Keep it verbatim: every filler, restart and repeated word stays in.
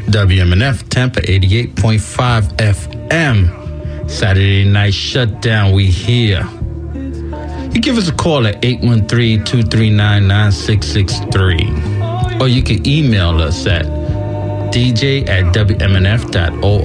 W M N F Tampa eighty-eight point five F M. Saturday Night Shutdown, we here. You give us a call at eight one three, two three nine, nine six six three. Or you can email us at d j at w m n f dot org.